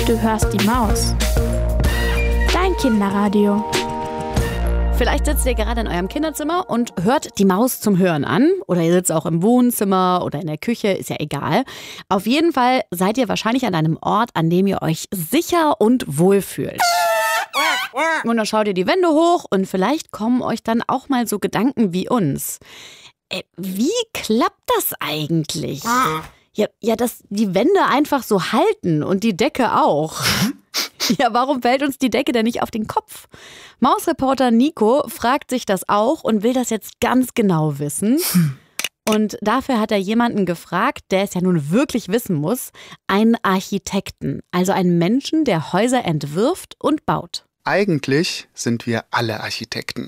Du hörst die Maus. Dein Kinderradio. Vielleicht sitzt ihr gerade in eurem Kinderzimmer und hört die Maus zum Hören an. Oder ihr sitzt auch im Wohnzimmer oder in der Küche, ist ja egal. Auf jeden Fall seid ihr wahrscheinlich an einem Ort, an dem ihr euch sicher und wohl fühlt. Und dann schaut ihr die Wände hoch und vielleicht kommen euch dann auch mal so Gedanken wie uns. Wie klappt das eigentlich? Ja, dass die Wände einfach so halten und die Decke auch. Ja, warum fällt uns die Decke denn nicht auf den Kopf? Mausreporter Nico fragt sich das auch und will das jetzt ganz genau wissen. Und dafür hat er jemanden gefragt, der es ja nun wirklich wissen muss, einen Architekten, also einen Menschen, der Häuser entwirft und baut. Eigentlich sind wir alle Architekten.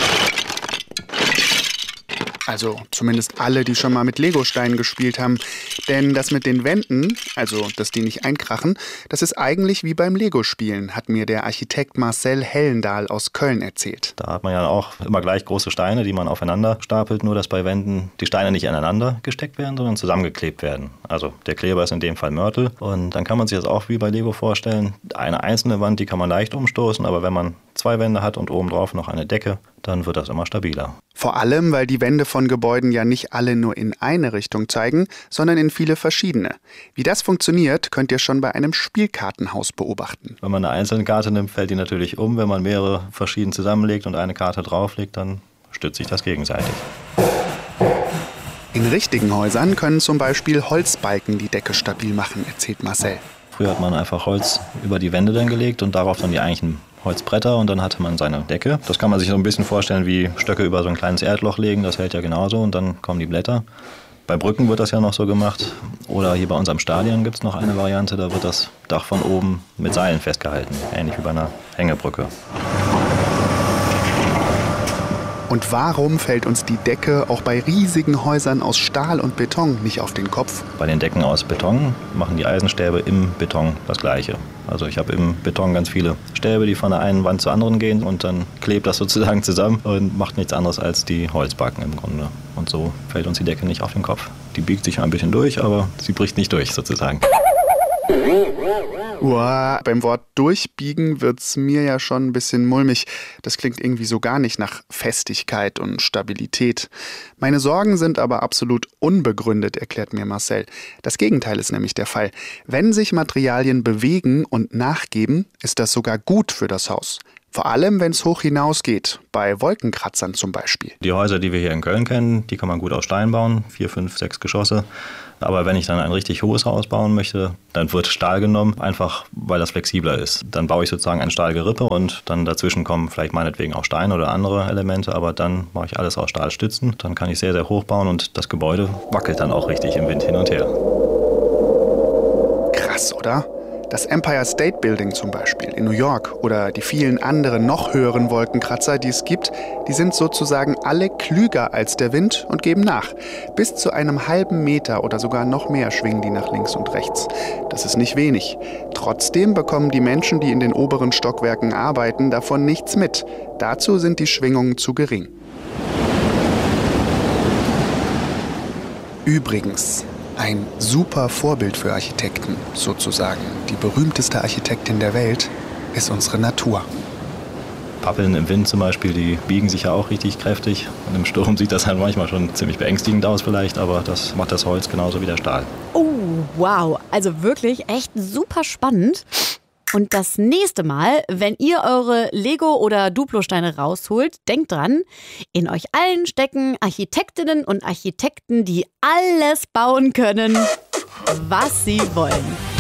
Also zumindest alle, die schon mal mit Legosteinen gespielt haben. Denn das mit den Wänden, also dass die nicht einkrachen, das ist eigentlich wie beim Lego-Spielen, hat mir der Architekt Marcel Hellendahl aus Köln erzählt. Da hat man ja auch immer gleich große Steine, die man aufeinander stapelt, nur dass bei Wänden die Steine nicht aneinander gesteckt werden, sondern zusammengeklebt werden. Also der Kleber ist in dem Fall Mörtel und dann kann man sich das auch wie bei Lego vorstellen. Eine einzelne Wand, die kann man leicht umstoßen, aber wenn man 2 Wände hat und obendrauf noch eine Decke, dann wird das immer stabiler. Vor allem, weil die Wände von Gebäuden ja nicht alle nur in eine Richtung zeigen, sondern in viele verschiedene. Wie das funktioniert, könnt ihr schon bei einem Spielkartenhaus beobachten. Wenn man eine einzelne Karte nimmt, fällt die natürlich um. Wenn man mehrere verschieden zusammenlegt und eine Karte drauflegt, dann stützt sich das gegenseitig. In richtigen Häusern können zum Beispiel Holzbalken die Decke stabil machen, erzählt Marcel. Früher hat man einfach Holz über die Wände dann gelegt und darauf dann die eigentlichen Holzbretter und dann hatte man seine Decke. Das kann man sich so ein bisschen vorstellen wie Stöcke über so ein kleines Erdloch legen, das hält ja genauso und dann kommen die Blätter. Bei Brücken wird das ja noch so gemacht oder hier bei unserem Stadion gibt es noch eine Variante, da wird das Dach von oben mit Seilen festgehalten, ähnlich wie bei einer Hängebrücke. Und warum fällt uns die Decke auch bei riesigen Häusern aus Stahl und Beton nicht auf den Kopf? Bei den Decken aus Beton machen die Eisenstäbe im Beton das Gleiche. Also ich habe im Beton ganz viele Stäbe, die von der einen Wand zur anderen gehen und dann klebt das sozusagen zusammen und macht nichts anderes als die Holzbalken im Grunde. Und so fällt uns die Decke nicht auf den Kopf. Die biegt sich ein bisschen durch, aber sie bricht nicht durch sozusagen. Uah, beim Wort durchbiegen wird's mir ja schon ein bisschen mulmig. Das klingt irgendwie so gar nicht nach Festigkeit und Stabilität. Meine Sorgen sind aber absolut unbegründet, erklärt mir Marcel. Das Gegenteil ist nämlich der Fall. Wenn sich Materialien bewegen und nachgeben, ist das sogar gut für das Haus. Vor allem, wenn es hoch hinausgeht, bei Wolkenkratzern zum Beispiel. Die Häuser, die wir hier in Köln kennen, die kann man gut aus Stein bauen, 4, 5, 6 Geschosse. Aber wenn ich dann ein richtig hohes Haus bauen möchte, dann wird Stahl genommen, einfach weil das flexibler ist. Dann baue ich sozusagen ein Stahlgerippe und dann dazwischen kommen vielleicht meinetwegen auch Steine oder andere Elemente, aber dann mache ich alles aus Stahlstützen. Dann kann ich sehr, sehr hoch bauen und das Gebäude wackelt dann auch richtig im Wind hin und her. Krass, oder? Das Empire State Building zum Beispiel in New York oder die vielen anderen noch höheren Wolkenkratzer, die es gibt, die sind sozusagen alle klüger als der Wind und geben nach. Bis zu einem halben Meter oder sogar noch mehr schwingen die nach links und rechts. Das ist nicht wenig. Trotzdem bekommen die Menschen, die in den oberen Stockwerken arbeiten, davon nichts mit. Dazu sind die Schwingungen zu gering. Übrigens, ein super Vorbild für Architekten, sozusagen. Die berühmteste Architektin der Welt ist unsere Natur. Pappeln im Wind zum Beispiel, die biegen sich ja auch richtig kräftig. Und im Sturm sieht das halt manchmal schon ziemlich beängstigend aus vielleicht, aber das macht das Holz genauso wie der Stahl. Oh, wow. Also wirklich echt super spannend. Und das nächste Mal, wenn ihr eure Lego- oder Duplo-Steine rausholt, denkt dran, in euch allen stecken Architektinnen und Architekten, die alles bauen können, was sie wollen.